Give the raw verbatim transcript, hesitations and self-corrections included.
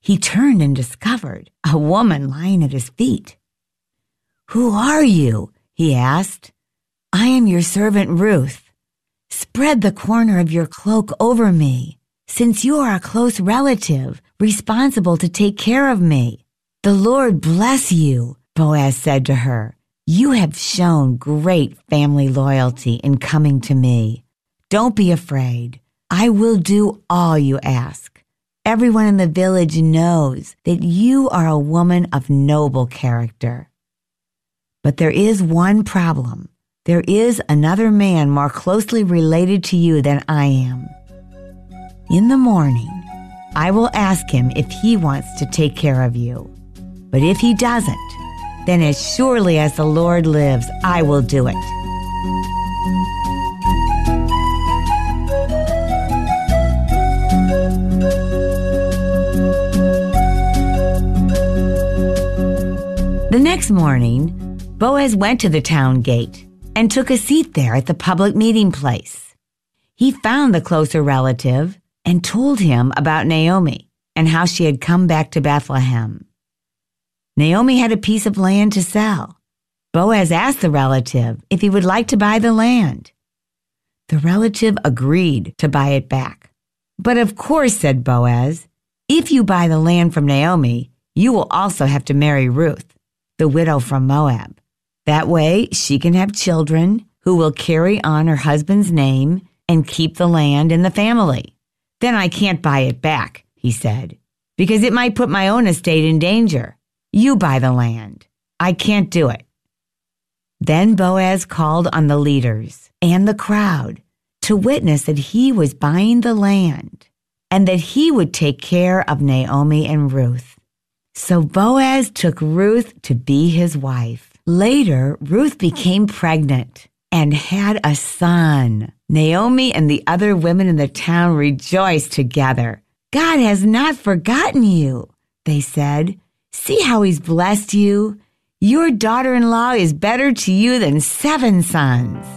he turned and discovered a woman lying at his feet. "Who are you?" he asked. "I am your servant Ruth. Spread the corner of your cloak over me, since you are a close relative responsible to take care of me." "The Lord bless you," Boaz said to her. "You have shown great family loyalty in coming to me. Don't be afraid. I will do all you ask. Everyone in the village knows that you are a woman of noble character. But there is one problem. There is another man more closely related to you than I am. In the morning, I will ask him if he wants to take care of you. But if he doesn't, then as surely as the Lord lives, I will do it." The next morning, Boaz went to the town gate and took a seat there at the public meeting place. He found the closer relative and told him about Naomi and how she had come back to Bethlehem. Naomi had a piece of land to sell. Boaz asked the relative if he would like to buy the land. The relative agreed to buy it back. "But of course," said Boaz, "if you buy the land from Naomi, you will also have to marry Ruth, the widow from Moab. That way she can have children who will carry on her husband's name and keep the land in the family." "Then I can't buy it back," he said, "because it might put my own estate in danger. You buy the land. I can't do it." Then Boaz called on the leaders and the crowd to witness that he was buying the land and that he would take care of Naomi and Ruth. So Boaz took Ruth to be his wife. Later, Ruth became pregnant and had a son. Naomi and the other women in the town rejoiced together. "God has not forgotten you," they said. "See how he's blessed you. Your daughter-in-law is better to you than seven sons."